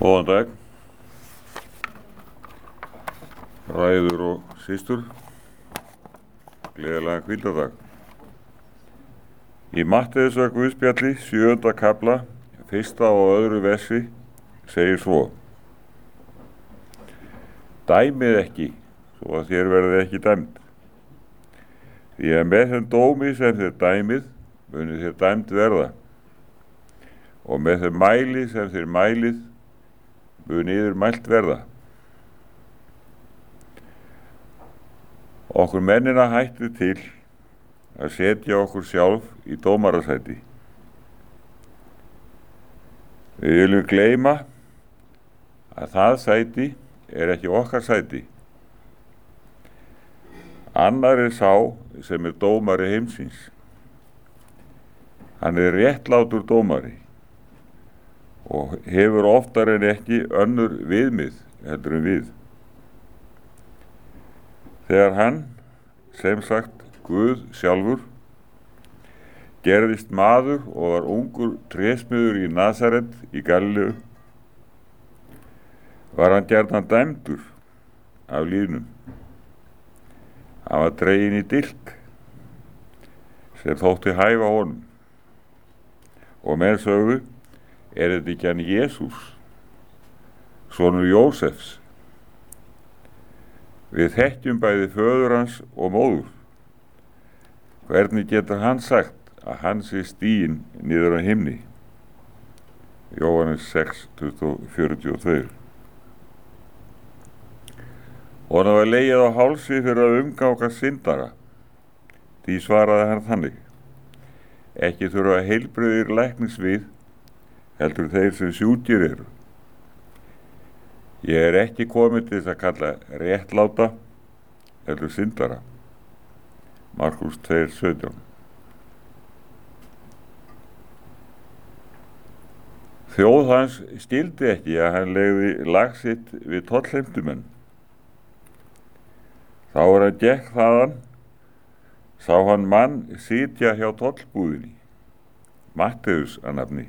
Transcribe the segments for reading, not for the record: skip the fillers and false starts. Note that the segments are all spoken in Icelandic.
Góðan dag, bræður og systur, gleðilegan hvíldardag. Í Matteusar guðspjalli 7. kafla, 1. og 2. versi segir svo: Dæmið ekki, svo að þér verði ekki dæmd. Því að með þeim dómi sem þér dæmið, muni þér dæmd verða. Og með þeim mæli sem þér mælið, muni yður mælt verða. Okkur mennina hættu til að setja okkur sjálf í dómarasæti. Við viljum gleyma að það sæti er ekki okkar sæti. Annar er sá sem er dómari heimsins. Hann er réttlátur dómari og hefur oftar en ekki önnur viðmið heldur en við. Þegar hann, sem sagt Guð sjálfur, gerðist maður og var ungur trésmiður í Nasaret í Galileu, var hann gjarnan dæmdur af lýðnum. Hann var dreginn í dilk sem þótti hæfa honum. Og menn sögðu: Er þetta ekki hann Jesús, sonur Jósefs? Við þekkjum bæði föður hans og móður. Hvernig getur hann sagt að hann sé stiginn niður á himni? Jóhannes 6:42. Og hann var legið á hálsi fyrir að umgangast syndara. Því svaraði hann þannig: Ekki þurfa heilbrigðir læknis við, heldur þeir sem sjúkir eru. Ég er ekki kominn til þess að kalla réttláta, heldur syndara. Markús 2:17. Þjóð hans skildi ekki að hann legði lag sitt við tollheimtumenn. Þá hann gekk þaðan, sá hann mann sitja hjá tollbúðinni, Matteus að nafni.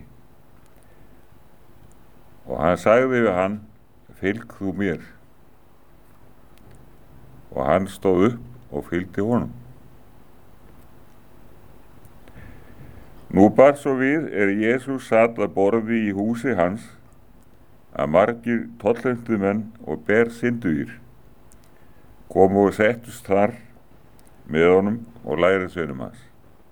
Og hann sagði við hann: Fylg þú mér. Og hann stóð upp og fylgdi honum. Nú bar svo við Jesús sat að borði í húsi hans, að margir tollheimtumenn og bersynduir komu og settust þar með honum og lærisveinum hans.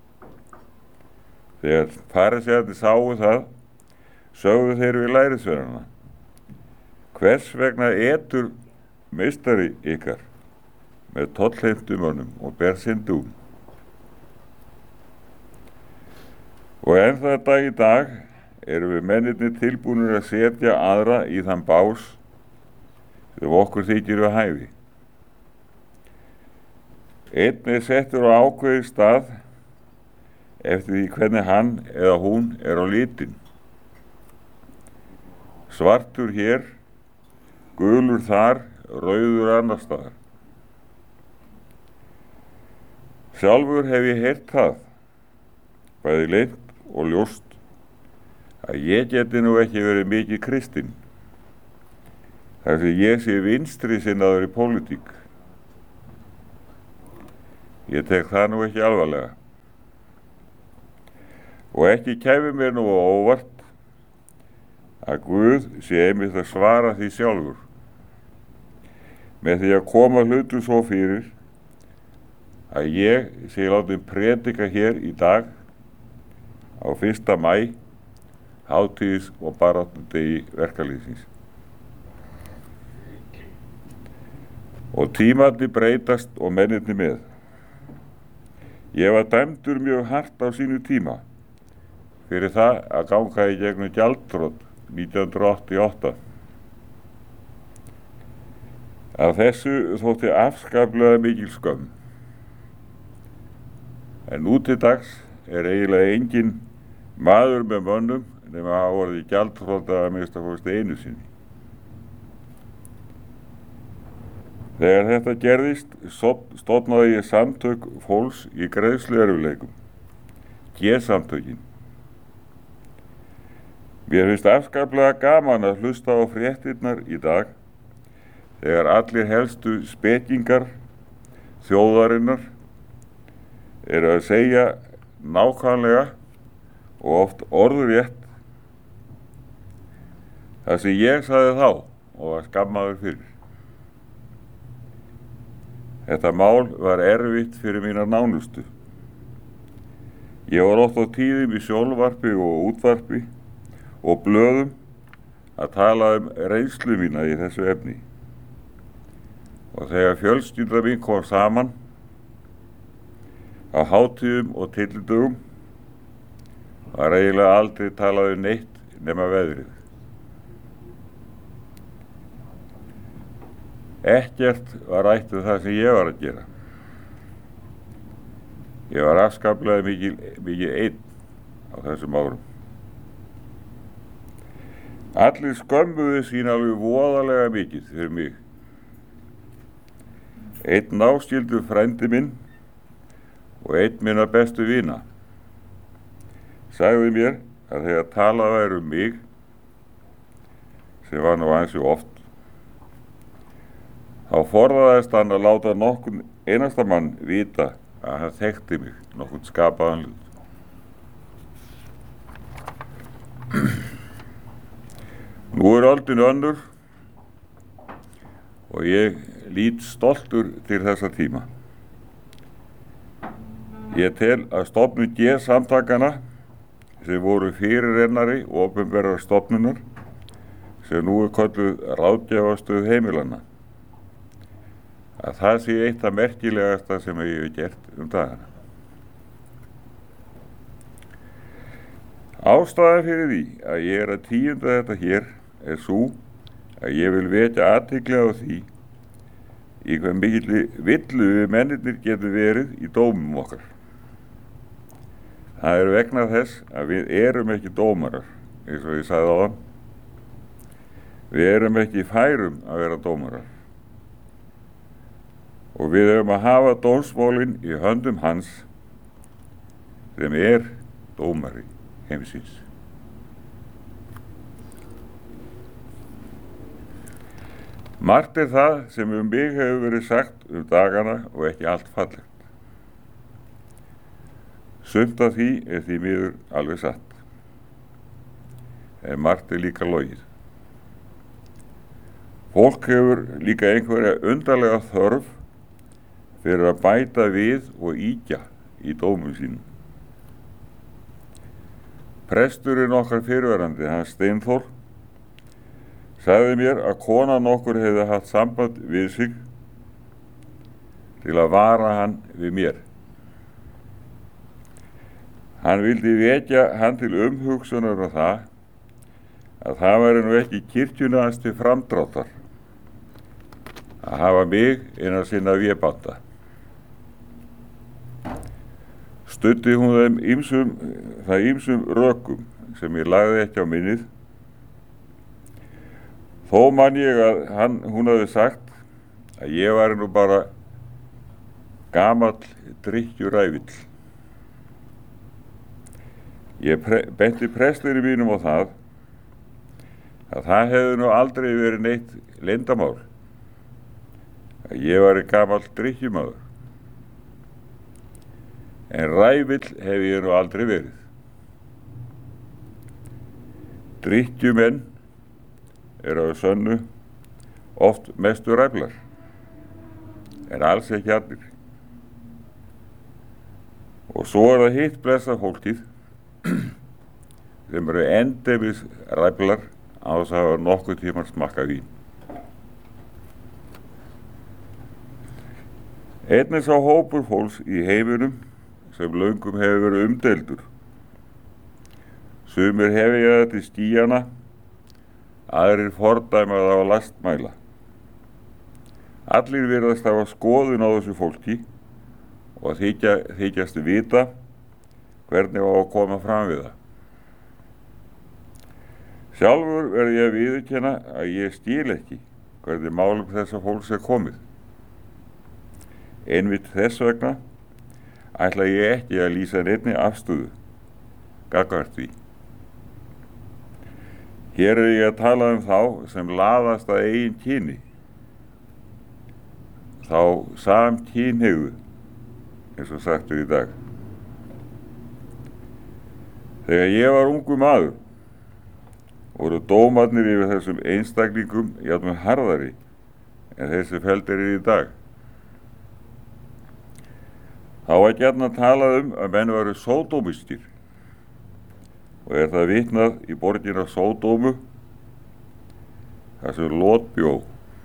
Þegar farisæarnir sáu það, sögðu þeir við lærisveinana: Hvers vegna etur meistari ykkar með tollheimtumönnum og bersyndugum? Og enn það dag í dag erum við mennirnir tilbúnir að setja aðra í þann bás sem okkur þykir við hæfi. Einn er settur á ákveðinn stað eftir því hvernig hann eða hún er á litinn. Svartur hér, gulur þar, rauður annars staðar. Sjálfur hef ég heyrt það, bæði leynt og ljóst, að ég geti nú ekki verið mikið kristinn, þar sem ég sé vinstri sinnaður í pólitík. Ég tek það nú ekki alvarlega. Og ekki kæmi mér nú á óvart að Guð sé einmitt að svara því sjálfur, með því að koma hlutum svo fyrir að ég sé látið predika hér í dag á 1. maí, hátíðis- og baráttudegi verkalýðsins. Og tímarnir breytast og mennirnir með. Ég var dæmdur mjög hart á sínu tíma fyrir það að ganga í gegnum gjaldþrot 1988. Af þessu þótti afskaplega mikil skömm. En nú til dags er eiginlega enginn maður með mönnum nema að hafa orðið gjaldþrota að minnsta kosti einu sinni. Þegar þetta gerðist, stofnaði ég samtök fólks í greiðsluerfiðleikum, G-samtökin. Mér finnst afskaplega gaman að hlusta á fréttirnar í dag þegar allir helstu spekingar þjóðarinnar eru að segja nákvæmlega og oft orðrétt það sem ég sagði þá og var skammaður fyrir. Þetta mál var erfitt fyrir mína nánustu. Ég var oft á tíðum í sjónvarpi og útvarpi og blöðum að tala reynslu mína í þessu efni. Og þegar fjölskylda mín kom saman á hátíðum og tyllidögum var eiginlega aldrei talað neitt nema veðrið. Ekkert var rætt það sem ég var að gera. Ég var afskaplega mikið einn á þessum árum. Allir skömmuðu sín alveg voðalega mikið fyrir mig. Einn náskyldur frændi minn og einn minna bestu vina sagði mér að þegar talað væri mig, sem var nú ansi oft, þá forðaðist hann að láta nokkurn einasta mann vita að hann þekkti mig nokkurn skapaðan hlut. Nú öldin önnur og ég lít stoltur til þessa tíma. Ég tel að stofnun G-samtakana sem voru fyrirrennari opinberrar stofnunar sem nú kölluð ráðgjafarstöð heimilanna að það sé eitt af merkilegasta sem ég hef gert dagana. Ástæðan fyrir því að ég að tíunda þetta hér sú að ég vil vekja athygli á því í hvað mikilli villu við mennirnir getur verið í dómum okkar. Það er vegna þess að við erum ekki dómarar, eins og ég sagði áðan. Við erum ekki færum að vera dómarar. Og við höfum að hafa dómsmálin í höndum hans sem er dómari heimsins. Margt er það sem mig hefur verið sagt dagana og ekki allt fallegt. Sumt af því er því miður alveg satt. En margt er líka logið. Fólk hefur líka einhverja undarlega þörf fyrir að bæta við og ýkja í dómum sínum. Presturinn okkar fyrrverandi, hann Steinþór, sagði mér að konan okkur hefði haft samband við sig til að vara hann við mér. Hann vildi vekja hann til umhugsunar á það að það væri nú ekki kirkjunni hans til framdráttar að hafa mig innan sinna vébanda. Studdi hún þeim ýmsum rökum sem ég lagði ekki á minnið. Þó man ég að hún hafði sagt að ég væri nú bara gamall drykkjurævill. Ég benti prestinum mínum á það að það hefði nú aldrei verið neitt leyndarmál að ég væri gamall drykkjumaður. En rævill hef ég nú aldrei verið. Drykkjumenn eru að sönnu oft mestu ræflar, en alls ekki allir. Og svo er það hitt blessa fólkið sem eru endemis ræflar á þess að hafa nokkuð tíma smakka vín. Einnig sá hópur fólks í heiminum sem löngum hefur verið umdeildur. Sumir hefja það til skýjana, aðrir fordæma það á lastmæla. Allir virðast hafa skoðun á þessu fólki og þykjast vita hvernig á að koma fram við það. Sjálfur verð ég að viðurkenna að ég skil ekki hvernig málum þessa fólks er komið. Einmitt þess vegna ætla ég ekki að lýsa neinni afstöðu gagnvart því. Hér er ég að tala um þá sem laðast að eigin kyni, þá samkynhneigðu, eins og sagt er í dag. Þegar ég var ungur maður voru dómarnir yfir þessum einstaklingum jafnvel harðari en þessi felldir eru í dag. Þá var gjarnan talað um að menn væru sódómistir og er það vitnað í borgina Sódómu þar sem Lót bjó.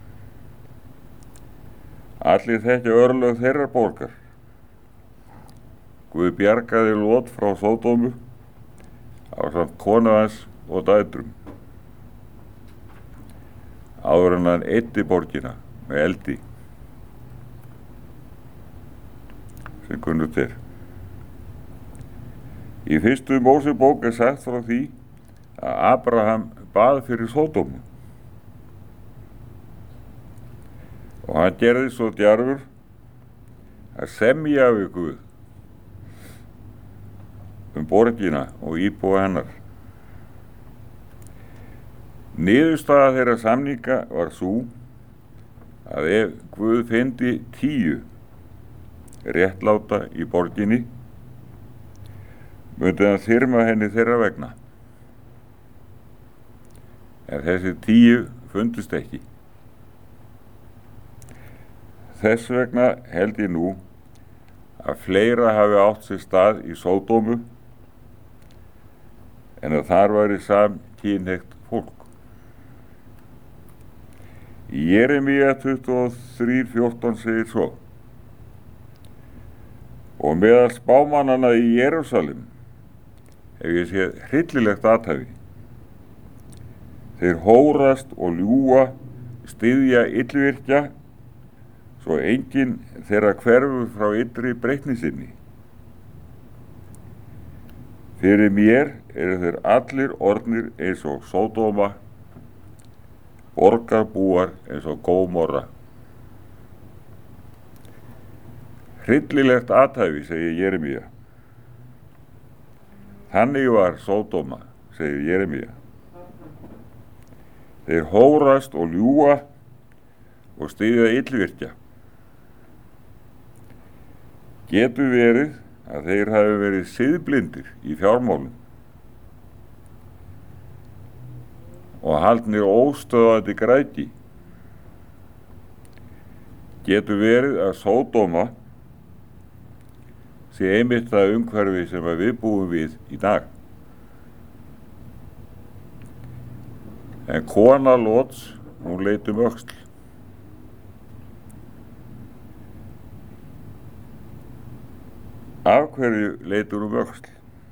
Allir þekkja örlög þeirrar borgar. Guð bjargaði Lót frá Sódómu ásamt konu hans og dætrum áður en hann eyddi borgina með eldi sem kunnugt er. Í fyrstu Mósebók er sagt frá því að Abraham bað fyrir Sódómu og hann gerði svo djarfur að semja við Guð borgina og íbúa hennar. Niðurstaða þeirra samninga var sú að ef Guð fyndi 10 réttláta í borginni myndi hann þyrma henni þeirra vegna. En þessi 10 fundust ekki. Þess vegna held ég nú að fleira hafi átt sér stað í Sódómu en að þar væri samkynhneigt fólk. Í Jeremíu 23:14 segir svo: og meðal spámannanna í Jerúsalem hef ég séð hryllilegt athæfi. Þeir hórast og ljúga, styðja illvirkja, svo enginn þeirra hverfur frá illri breytni sinni. Fyrir mér eru þeir allir orðnir eins og Sódóma, borgarbúar eins og Gómorra. Hryllilegt athæfi, segir Jeremía. Þannig var Sódóma, segir Jeremía. Þeir hórast og ljúga og styðja illvirkja. Getur verið að þeir hafi verið siðblindir í fjármálum og haldnir óstöðvandi græðgi. Getur verið að Sódóma sé einmitt það umhverfi sem við búum við í dag. En kona Lóts, hún leit öxl. Af hverju leitur öxl?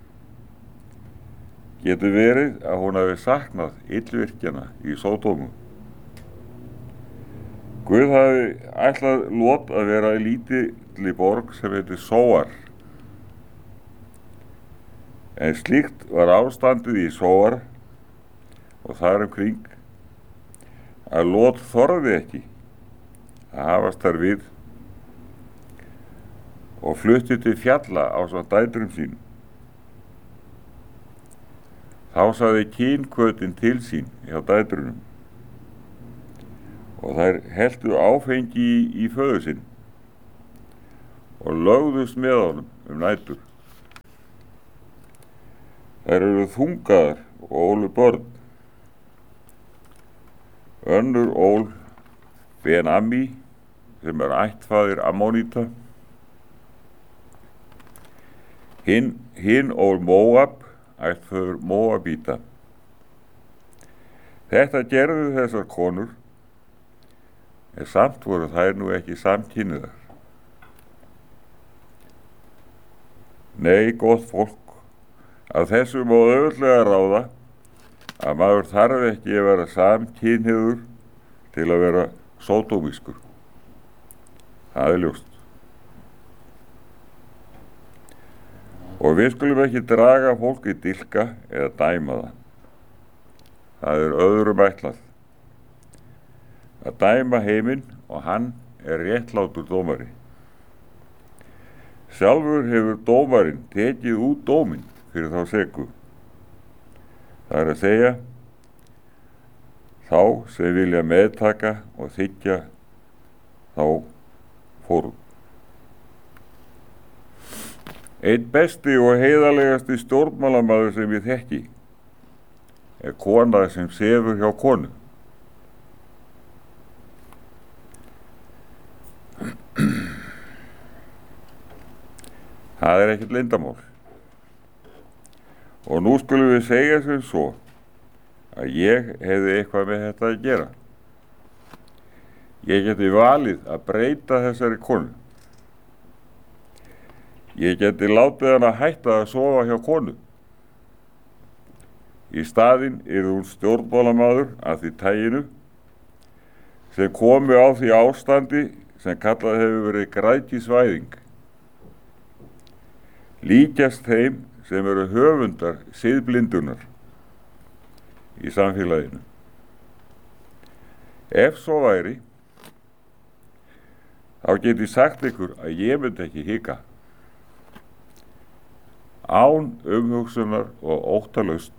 Getur verið að hún hafi saknað illvirkjana í Sódómu. Guð hafi ætlað Lót að vera í lítilli borg sem heitir Sóar. En slíkt var ástandið í Sóar og þar kring að Lót þorði ekki að hafast þar við og flutti til fjalla ásamt dætrum sínum. Þá sagði kynhvötin til sín hjá dætrunum og þær helltu áfengi í föður sinn og lögðust með honum nætur. Þær eru þungaðar og ólu börn. Önnur ól Ben-Ammi sem ættfaðir Ammoníta. Hinn ól Móab, ættfaðir Móabíta. Þetta gerðu þessar konur, en samt voru þær nú ekki samkynniðar. Nei, gott fólk, af þessu má auðvitað ráða að maður þarf ekki að vera samkynhneigður til að vera sódómískur. Það er ljóst. Og við skulum ekki draga fólk í dilka eða dæma það. Það er öðrum ætlað. Að dæma heiminn og hann er réttlátur dómari. Sjálfur hefur dómarinn tekið út dóminn fyrir þá seku. Það er að segja þá sem vilja meðtaka og þiggja þá fórn. Einn besti og heiðarlegasti stjórnmálamaður sem ég þekki kona sem sefur hjá konu. Það ekkert leyndarmál. Og nú skulum við segja sem svo að ég hefði eitthvað með þetta að gera. Ég geti valið að breyta þessari konu. Ég geti látið hana hætta að sofa hjá konu. Í staðinn hún stjórnmálamaður af því taginu sem komi á því ástandi sem kallað hefur verið græðgisvæðing. Líkjast þeim sem eru höfundar siðblindunar í samfélaginu. Ef svo væri, þá get ég sagt ykkur að ég myndi ekki hika. Án umhugsunar og óttalaust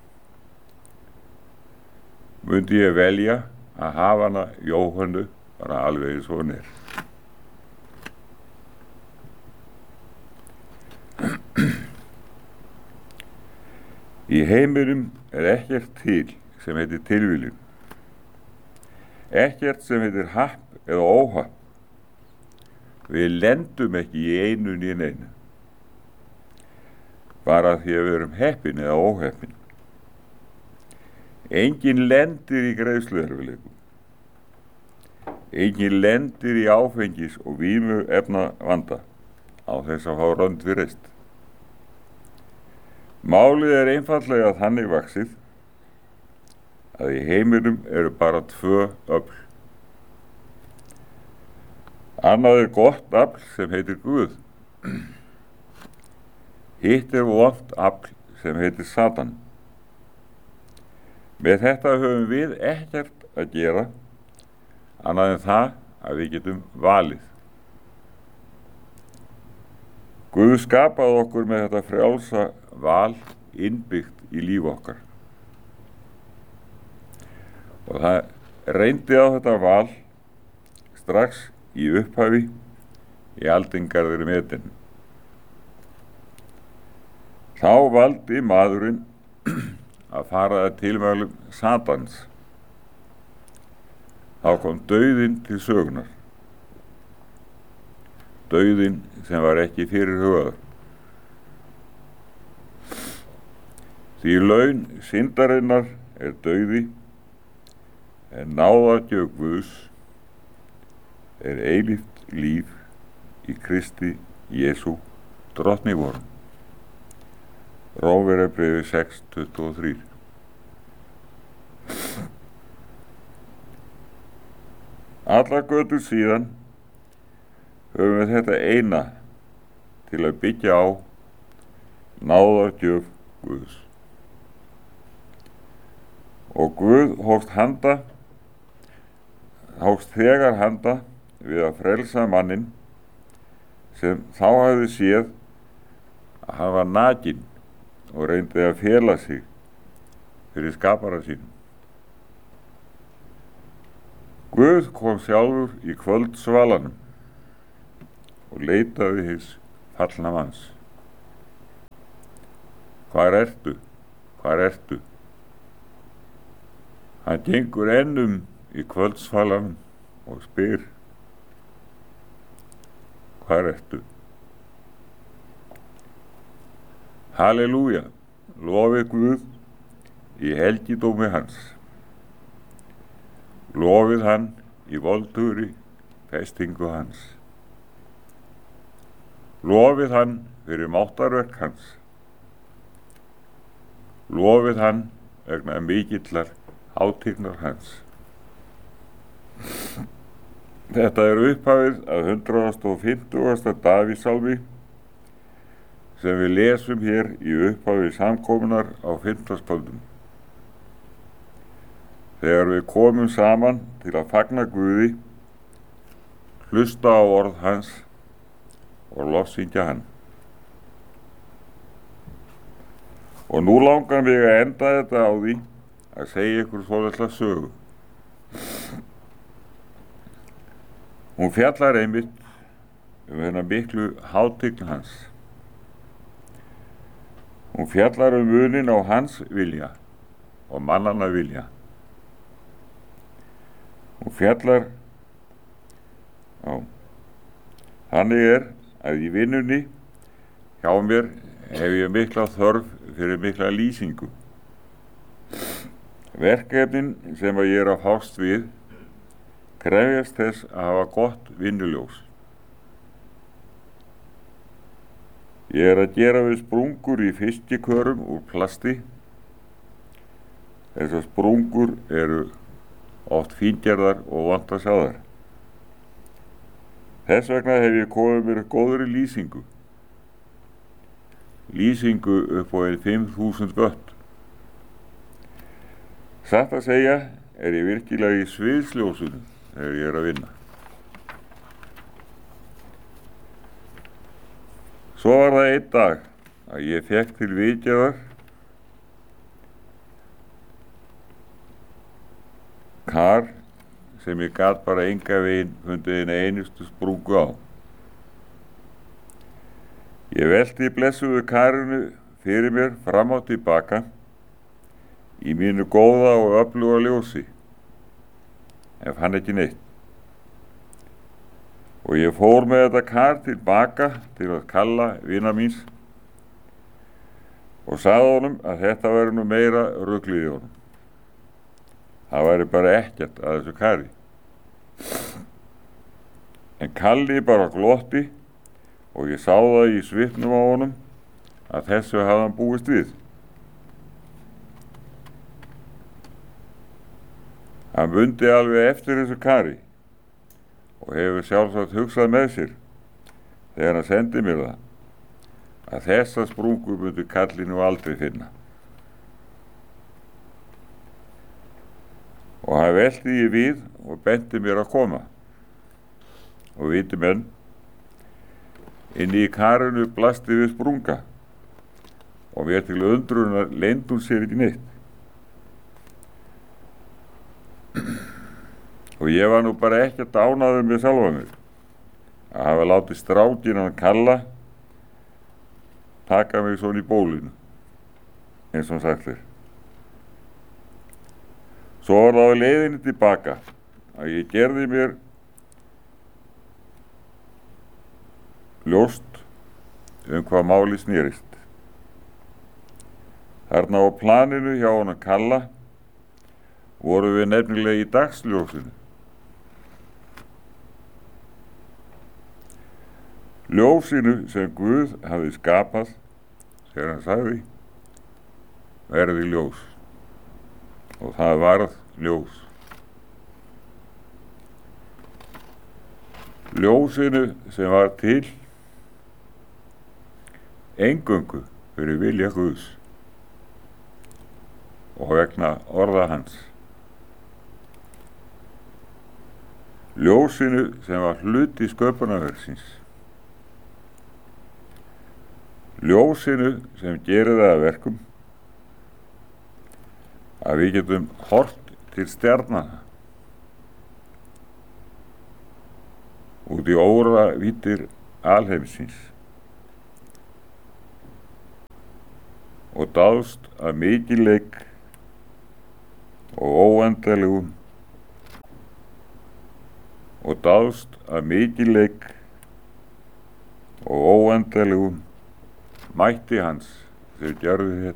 myndi ég velja að hafa hana Jóhönnu bara alveg eins og hún er. Í heiminum ekkert til sem heitir tilviljun. Ekkert sem heitir happ eða óhapp. Við lendum ekki í einu né neinu. Bara því að við erum heppin eða óheppin. Enginn lendir í greiðsluerfiðleikum. Enginn lendir í áfengis- og vímuefnavanda á þess að fá rönd við reist. Málið einfaldlega þannig vaxið að í heiminum eru bara 2 öfl. Annað gott afl sem heitir Guð. Hitt vont afl sem heitir Satan. Með þetta höfum við ekkert að gera annað en það að við getum valið. Guð skapaði okkur með þetta frjálsa val innbyggt í líf okkar. Og það reyndi á þetta val strax í upphafi í aldingarðri metin. Þá valdi maðurinn að fara að tilmælum Satans. Þá kom dauðinn til sögunar. Dauðinn sem var ekki fyrirhugaður. Því laun syndarinnar dauði, en náðargjöf Guðs eilíft líf í Kristi Jesú drottni vor. Rómverjabréfið 6:23. Allar götur síðan höfum við þetta eina til að byggja á náðargjöf Guðs. Og Guð hófst þegar handa við að frelsa manninn sem þá hafði séð að hann var nakinn og reyndi að fela sig fyrir skapara sínum. Guð kom sjálfur í kvöldsvalanum og leitaði hins fallna manns. Hvar ertu? Hvar ertu? Hann gengur enn í kvöldsvalanum og spyr: Hvar ertu? Halleluja, lofið Guð í helgidómi hans. Lofið hann í voldugri festingu hans. Lofið hann fyrir máttarverk hans. Lofið hann vegna mikillar hátignar hans. Þetta upphafið af 150. Davíðsálmi sem við lesum hér í upphafi samkomunar á fimmtudagskvöldum. Þegar við komum saman til að fagna Guði, hlusta á orð hans og lofsyngja hann. Og nú langar mig að enda þetta á því að segja ykkur svolítið sögu. Hún fjallar einmitt þennan miklu hátign hans. Hún fjallar munin á hans vilja og mannanna vilja. Hún fjallar þannig að í vinnunni hjá mér hef ég mikla þörf fyrir mikla lýsingu. Verkefnin sem ég að fást við krefjast þess að hafa gott vinnuljós. Ég að gera við sprungur í fiskikjörum úr plasti. Þessar sprungur eru oft fíngerðar og vont að sjá þær. Þess vegna hef ég komið mér góðri lýsingu. Lýsingu upp á 5.000 vött. Satt að segja ég virkilega í sviðsljósunum þegar ég að vinna. Svo var það einn dag að ég fékk til vitjaðar kar sem ég gat bara enga veginn fundið eina einustu sprungu á. Ég velti blessuðu karinu fyrir mér fram og tilbaka í mínu góða og öfluga ljósi, en fann ekki neitt. Og ég fór með þetta kar tilbaka til að kalla vina míns og sagði honum að þetta væri nú meira ruglið í honum. Það væri bara ekkert að þessu kari. En Kalli bara glotti og ég sá það í svipnum á honum að þessu hafði hann búist við. Hann mundi alveg eftir þessu kari og hefur sjálfsagt hugsað með sér þegar hann sendi mér það að þessa sprungu myndi Kalli nú aldrei finna. Og hann velti ég við og benti mér að koma. Og viti menn, inni í karinu blasti við sprunga og mér til undrunar leyndi hún sér ekki neitt. Og ég var nú bara ekkert ánægður með sjálfa mig að hafa látið strákinn hann Kalla taka mig svona í bólinu, eins og sagt er. Svo var það á leiðinni tilbaka að ég gerði mér ljóst hvað máli snerist. Þarna á planinu hjá honum Kalla voru við nefnilega í dagsljósinu. Ljósinu sem Guð hafði skapað, þegar hann sagði, verði ljós. Og það varð ljós. Ljósinu sem var til eingöngu fyrir vilja Guðs og vegna orða hans. Ljósinu sem var hluti sköpunarverksins. Ljósinu sem gerir það að verkum að við getum horft til stjarnanna út í óravíddir alheimsins og dáðst að mikilleik og óendanlegum mætti hans sem gerði